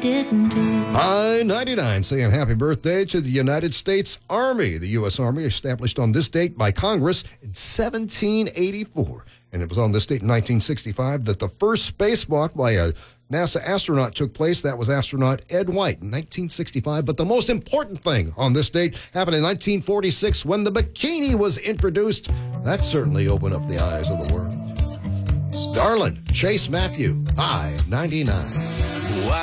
didn't do. I-99 saying happy birthday to the United States Army. The U.S. Army established on this date by Congress in 1784. And it was on this date in 1965 that the first spacewalk by a NASA astronaut took place. That was astronaut Ed White in 1965. But the most important thing on this date happened in 1946 when the bikini was introduced. That certainly opened up the eyes of the world. Starlin, Chase Matthew, I-99.